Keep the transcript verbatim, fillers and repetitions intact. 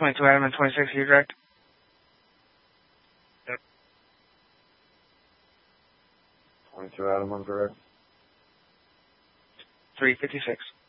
twenty-two Adam and twenty-six, are you direct? Yep. twenty-two Adam, I'm direct. three fifty-six.